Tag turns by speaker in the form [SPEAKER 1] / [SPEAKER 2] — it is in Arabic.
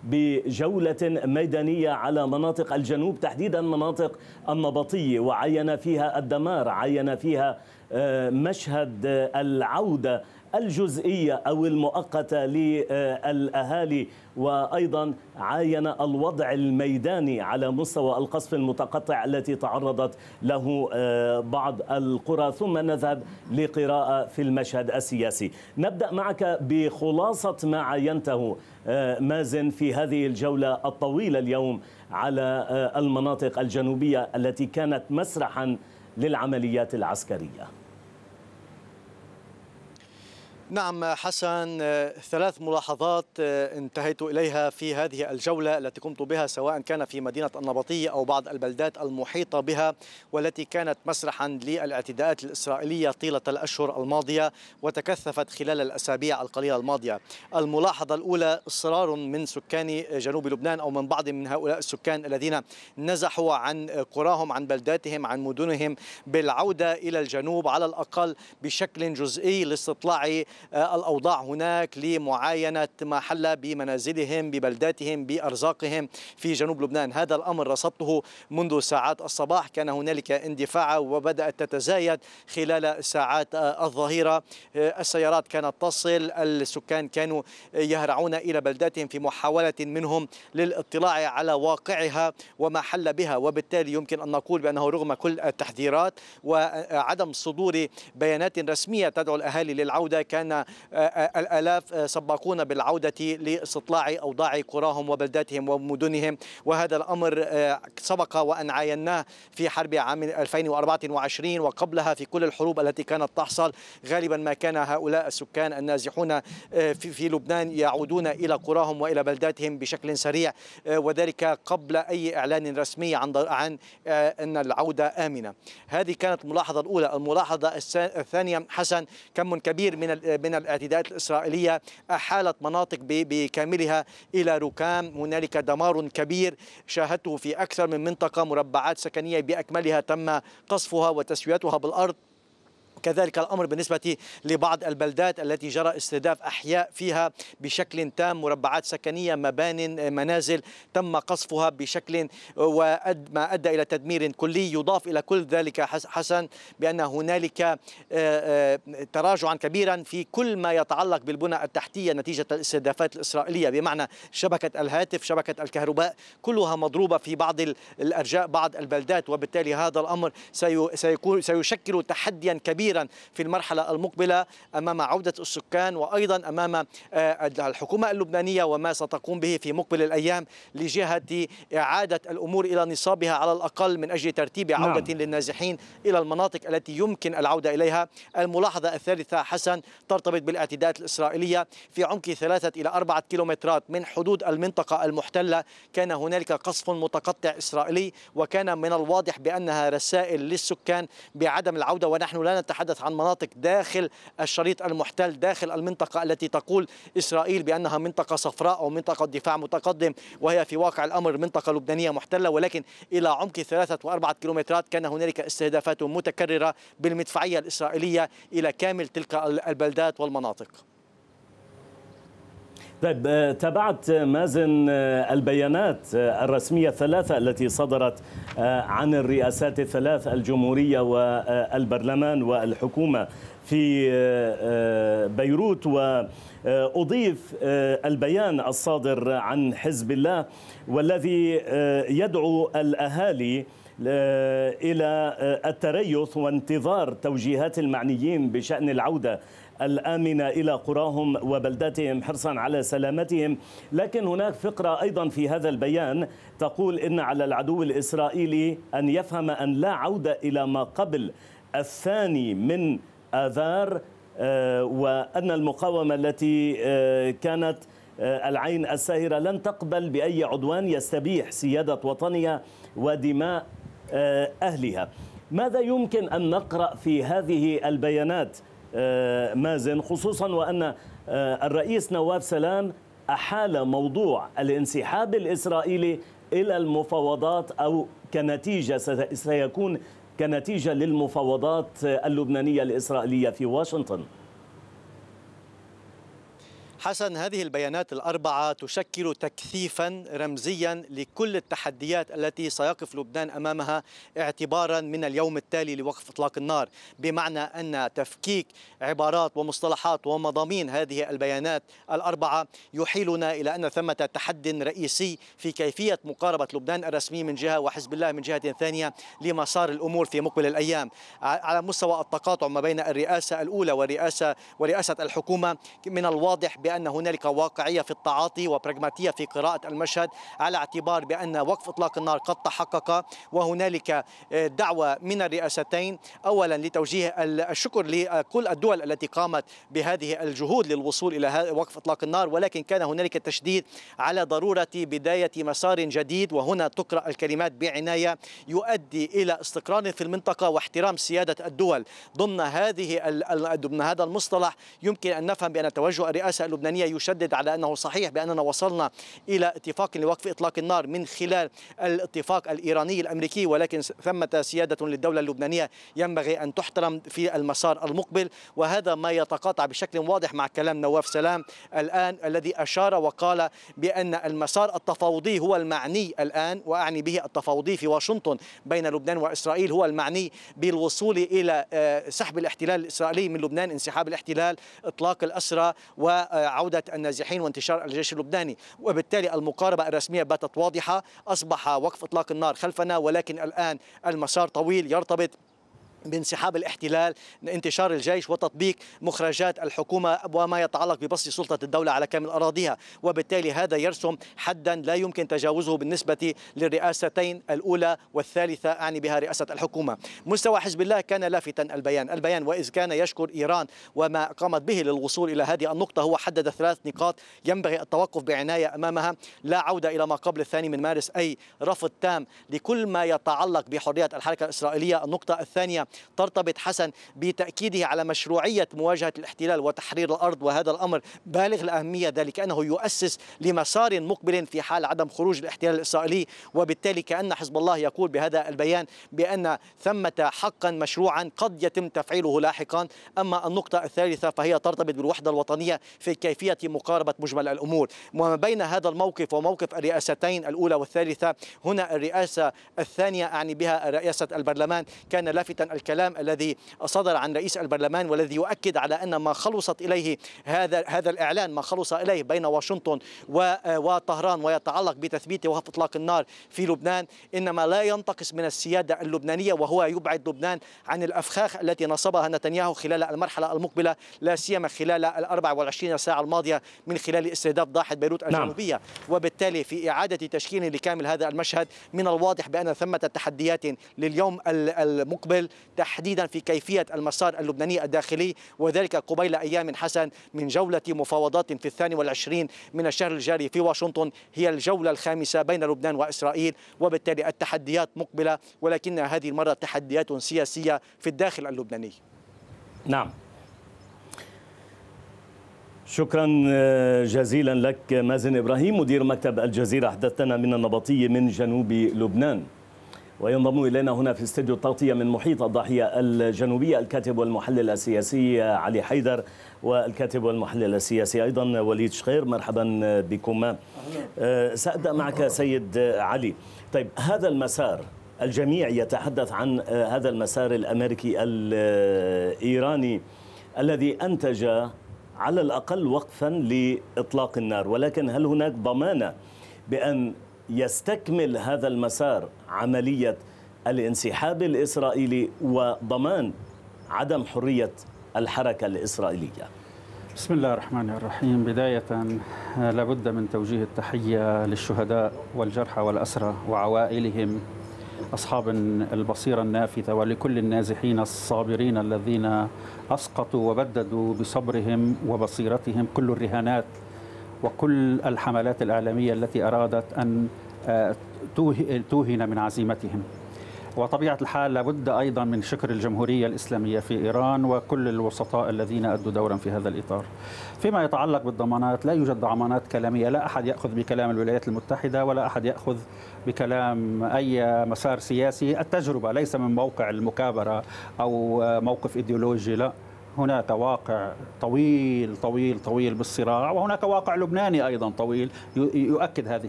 [SPEAKER 1] بجولة ميدانية على مناطق الجنوب، تحديدا مناطق النبطية، وعين فيها الدمار، عين فيها مشهد العودة الجزئية أو المؤقتة للأهالي، وأيضا عاين الوضع الميداني على مستوى القصف المتقطع التي تعرضت له بعض القرى، ثم نذهب لقراءة في المشهد السياسي. نبدأ معك بخلاصة ما عينته مازن في هذه الجولة الطويلة اليوم على المناطق الجنوبية التي كانت مسرحا للعمليات العسكرية.
[SPEAKER 2] نعم حسن، 3 ملاحظات انتهيت إليها في هذه الجولة التي قمت بها، سواء كان في مدينة النبطية أو بعض البلدات المحيطة بها، والتي كانت مسرحا للاعتداءات الإسرائيلية طيلة الأشهر الماضية وتكثفت خلال الأسابيع القليلة الماضية. الملاحظة الأولى: إصرار من سكان جنوب لبنان أو من بعض من هؤلاء السكان الذين نزحوا عن قراهم، عن بلداتهم، عن مدنهم، بالعودة إلى الجنوب على الأقل بشكل جزئي لاستطلاع الأوضاع هناك، لمعاينة ما حل بمنازلهم، ببلداتهم، بأرزاقهم في جنوب لبنان. هذا الأمر رصدته منذ ساعات الصباح، كان هنالك اندفاع وبدأت تتزايد خلال ساعات الظهيرة. السيارات كانت تصل، السكان كانوا يهرعون إلى بلداتهم في محاولة منهم للاطلاع على واقعها وما حل بها، وبالتالي يمكن أن نقول بأنه رغم كل التحذيرات وعدم صدور بيانات رسمية تدعو الأهالي للعودة، كان الآلاف سباقون بالعودة لاستطلاع أوضاع قراهم وبلداتهم ومدنهم. وهذا الأمر سبق وأن عايناه في حرب عام 2024 وقبلها في كل الحروب التي كانت تحصل. غالبا ما كان هؤلاء السكان النازحون في لبنان يعودون إلى قراهم وإلى بلداتهم بشكل سريع، وذلك قبل أي إعلان رسمي عن أن العودة آمنة. هذه كانت الملاحظة الأولى. الملاحظة الثانية حسن: كم كبير من الاعتداءات الإسرائيلية أحالت مناطق بكاملها إلى ركام. هنالك دمار كبير شاهدته في أكثر من منطقة، مربعات سكنية بأكملها تم قصفها وتسويتها بالأرض. كذلك الأمر بالنسبة لبعض البلدات التي جرى استهداف أحياء فيها بشكل تام، مربعات سكنية، مبان، منازل تم قصفها بشكل وما أدى إلى تدمير كلي. يضاف إلى كل ذلك حسن بأن هنالك تراجعا كبيرا في كل ما يتعلق بالبنى التحتية نتيجة الاستهدافات الإسرائيلية، بمعنى شبكة الهاتف، شبكة الكهرباء، كلها مضروبة في بعض الأرجاء، بعض البلدات. وبالتالي هذا الأمر سيشكل تحديا كبيرا في المرحلة المقبلة أمام عودة السكان، وأيضا أمام الحكومة اللبنانية وما ستقوم به في مقبل الأيام لجهة إعادة الأمور إلى نصابها على الأقل من أجل ترتيب عودة للنازحين إلى المناطق التي يمكن العودة إليها. الملاحظة الثالثة حسن ترتبط بالاعتداءات الإسرائيلية. في عمق 3 إلى 4 كيلومترات من حدود المنطقة المحتلة كان هنالك قصف متقطع إسرائيلي، وكان من الواضح بأنها رسائل للسكان بعدم العودة. ونحن لا نتحدث عن مناطق داخل الشريط المحتل، داخل المنطقة التي تقول إسرائيل بأنها منطقة صفراء أو منطقة دفاع متقدم، وهي في واقع الأمر منطقة لبنانية محتلة. ولكن إلى عمق 3 و4 كيلومترات كان هنالك استهدافات متكررة بالمدفعية الإسرائيلية إلى كامل تلك البلدات والمناطق.
[SPEAKER 1] طيب، تابعت مازن البيانات الرسمية الثلاثة التي صدرت عن الرئاسات الثلاث، الجمهورية والبرلمان والحكومة في بيروت، وأضيف البيان الصادر عن حزب الله والذي يدعو الأهالي إلى التريث وانتظار توجيهات المعنيين بشأن العودة الآمنة إلى قراهم وبلداتهم حرصا على سلامتهم. لكن هناك فقرة أيضا في هذا البيان تقول إن على العدو الإسرائيلي أن يفهم أن لا عودة إلى ما قبل 2 من آذار، وأن المقاومة التي كانت العين الساهرة لن تقبل بأي عدوان يستبيح سيادة وطنها ودماء أهلها. ماذا يمكن أن نقرأ في هذه البيانات مازن، خصوصا وأن الرئيس نواف سلام أحال موضوع الانسحاب الإسرائيلي إلى المفاوضات، أو كنتيجة سيكون كنتيجة للمفاوضات اللبنانية الإسرائيلية في واشنطن؟
[SPEAKER 2] حسن، هذه البيانات الأربعة تشكل تكثيفا رمزيا لكل التحديات التي سيقف لبنان أمامها اعتبارا من اليوم التالي لوقف إطلاق النار، بمعنى أن تفكيك عبارات ومصطلحات ومضامين هذه البيانات الأربعة يحيلنا إلى أن ثمة تحد رئيسي في كيفية مقاربة لبنان الرسمي من جهة وحزب الله من جهة ثانية لمسار الأمور في مقبل الأيام. على مستوى التقاطع ما بين الرئاسة الأولى ورئاسة الحكومة، من الواضح بأن هنالك واقعية في التعاطي وبراغماتية في قراءة المشهد، على اعتبار بأن وقف إطلاق النار قد تحقق، وهنالك دعوة من الرئاستين أولا لتوجيه الشكر لكل الدول التي قامت بهذه الجهود للوصول إلى وقف إطلاق النار، ولكن كان هنالك تشديد على ضرورة بداية مسار جديد، وهنا تقرأ الكلمات بعناية، يؤدي إلى استقرار في المنطقة واحترام سيادة الدول. ضمن هذا المصطلح يمكن أن نفهم بأن توجه الرئاسة اللبنانية يشدد على أنه صحيح بأننا وصلنا إلى اتفاق لوقف إطلاق النار من خلال الاتفاق الإيراني الأمريكي، ولكن ثمة سيادة للدولة اللبنانية ينبغي أن تحترم في المسار المقبل. وهذا ما يتقاطع بشكل واضح مع كلام نواف سلام الآن، الذي أشار وقال بأن المسار التفاوضي هو المعني الآن، وأعني به التفاوضي في واشنطن بين لبنان وإسرائيل، هو المعني بالوصول إلى سحب الاحتلال الإسرائيلي من لبنان، انسحاب الاحتلال، إطلاق الأسرى، وعودة النازحين وانتشار الجيش اللبناني. وبالتالي المقاربة الرسمية باتت واضحة، أصبح وقف إطلاق النار خلفنا، ولكن الآن المسار طويل يرتبط بانسحاب الاحتلال، انتشار الجيش، وتطبيق مخرجات الحكومة وما يتعلق ببسط سلطة الدولة على كامل أراضيها. وبالتالي هذا يرسم حدا لا يمكن تجاوزه بالنسبة للرئاستين الأولى والثالثة، أعني بها رئاسة الحكومة. مستوى حزب الله كان لافتا البيان، وإذ كان يشكر إيران وما قامت به للوصول إلى هذه النقطة، هو حدد 3 نقاط ينبغي التوقف بعناية أمامها: لا عودة إلى ما قبل 2 مارس، أي رفض تام لكل ما يتعلق بحريات الحركة الإسرائيلية. النقطة الثانية ترتبط حسن بتأكيده على مشروعية مواجهة الاحتلال وتحرير الأرض، وهذا الأمر بالغ الأهمية، ذلك أنه يؤسس لمسار مقبل في حال عدم خروج الاحتلال الإسرائيلي. وبالتالي كأن حزب الله يقول بهذا البيان بأن ثمة حقا مشروعا قد يتم تفعيله لاحقا. أما النقطة الثالثة فهي ترتبط بالوحدة الوطنية في كيفية مقاربة مجمل الأمور. وما بين هذا الموقف وموقف الرئاستين الأولى والثالثة، هنا الرئاسة الثانية أعني بها رئاسة البرلمان، كان لافتا الكلام الذي صدر عن رئيس البرلمان والذي يؤكد على أن ما خلصت إليه هذا الإعلان، ما خلص إليه بين واشنطن وطهران ويتعلق بتثبيت وقف إطلاق النار في لبنان، إنما لا ينتقص من السيادة اللبنانية، وهو يبعد لبنان عن الأفخاخ التي نصبها نتنياهو خلال المرحلة المقبلة، لا سيما خلال 24 ساعة الماضية من خلال استهداف ضاحية بيروت الجنوبية. نعم. وبالتالي في إعادة تشكيل لكامل هذا المشهد، من الواضح بأن ثمة تحديات لليوم المقبل، تحديدا في كيفية المسار اللبناني الداخلي، وذلك قبيل أيام حسن من جولة مفاوضات في 22 من الشهر الجاري في واشنطن، هي الجولة الخامسة بين لبنان وإسرائيل. وبالتالي التحديات مقبلة، ولكن هذه المرة تحديات سياسية في الداخل اللبناني.
[SPEAKER 1] نعم، شكرا جزيلا لك مازن إبراهيم، مدير مكتب الجزيرة، حدثنا من النبطية من جنوب لبنان. وينضم إلينا هنا في استوديو التغطية من محيط الضاحية الجنوبية الكاتب والمحلل السياسي علي حيدر، والكاتب والمحلل السياسي أيضا وليد شخير. مرحبا بكما. سأبدأ معك سيد علي. طيب، هذا المسار الجميع يتحدث عن هذا المسار الأمريكي الإيراني الذي أنتج على الأقل وقفا لإطلاق النار، ولكن هل هناك ضمانة بأن يستكمل هذا المسار عملية الانسحاب الإسرائيلي وضمان عدم حرية الحركة الإسرائيلية؟
[SPEAKER 3] بسم الله الرحمن الرحيم. بداية لابد من توجيه التحية للشهداء والجرحى والأسرى وعوائلهم أصحاب البصيرة النافذة، ولكل النازحين الصابرين الذين أسقطوا وبددوا بصبرهم وبصيرتهم كل الرهانات وكل الحملات الإعلامية التي أرادت أن توهن من عزيمتهم. وطبيعة الحال لابد أيضا من شكر الجمهورية الإسلامية في إيران وكل الوسطاء الذين أدوا دورا في هذا الإطار. فيما يتعلق بالضمانات، لا يوجد ضمانات كلامية، لا أحد يأخذ بكلام الولايات المتحدة ولا أحد يأخذ بكلام أي مسار سياسي. التجربة ليس من موقع المكابرة أو موقف إيديولوجي، لا، هناك واقع طويل طويل طويل بالصراع، وهناك واقع لبناني أيضا طويل يؤكد هذه